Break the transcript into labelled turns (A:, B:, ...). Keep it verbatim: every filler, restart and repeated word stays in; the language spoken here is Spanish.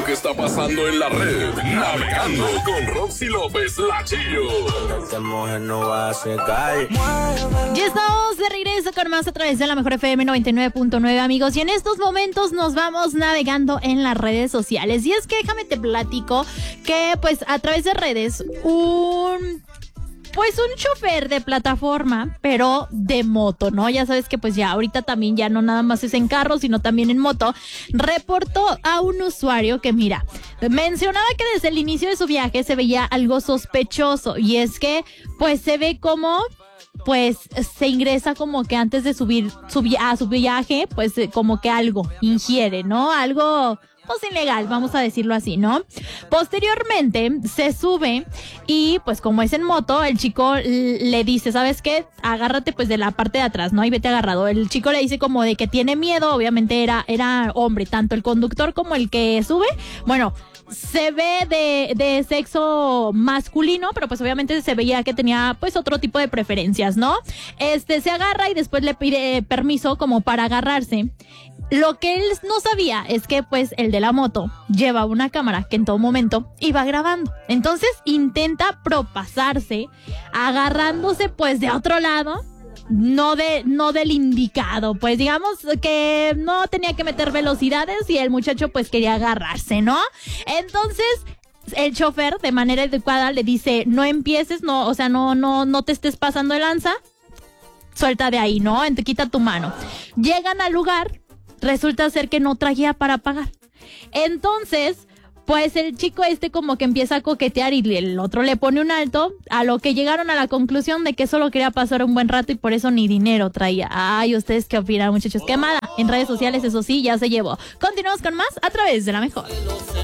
A: que está pasando en la red. Navegando con Roxy López, la Chillo.
B: Esta mujer no va a secar.
C: Ya estamos de regreso con más a través de la Mejor F M noventa y nueve punto nueve, amigos. Y en estos momentos nos vamos navegando en las redes sociales. Y es que déjame te platico que pues a través de redes un... Pues un chofer de plataforma, pero de moto, ¿no? Ya sabes que pues ya ahorita también ya no nada más es en carro, sino también en moto, reportó a un usuario que, mira, mencionaba que desde el inicio de su viaje se veía algo sospechoso, y es que pues se ve como... pues se ingresa como que antes de subir su vi- a su viaje, pues eh, como que algo ingiere, ¿no? Algo pues ilegal, vamos a decirlo así, ¿no? Posteriormente se sube y pues como es en moto, el chico l- le dice, ¿sabes qué? Agárrate pues de la parte de atrás, ¿no? Y vete agarrado. El chico le dice como de que tiene miedo, obviamente era, era hombre, tanto el conductor como el que sube, bueno... Se ve de, de sexo masculino, pero pues obviamente se veía que tenía pues otro tipo de preferencias, ¿no? Este se agarra y después le pide permiso como para agarrarse. Lo que él no sabía es que pues el de la moto lleva una cámara que en todo momento iba grabando. Entonces intenta propasarse agarrándose pues de otro lado. No de, no del indicado, pues digamos que no tenía que meter velocidades y el muchacho pues quería agarrarse, ¿no? Entonces el chofer de manera adecuada le dice, no empieces, no, o sea, no, no, no te estés pasando de lanza, suelta de ahí, ¿no? Te quita tu mano. Llegan al lugar, resulta ser que no traía para pagar. Entonces... pues el chico este como que empieza a coquetear y el otro le pone un alto, a lo que llegaron a la conclusión de que solo quería pasar un buen rato y por eso ni dinero traía. Ay, ¿ustedes qué opinan, muchachos? Quemada en redes sociales, eso sí, ya se llevó. Continuamos con más a través de La Mejor.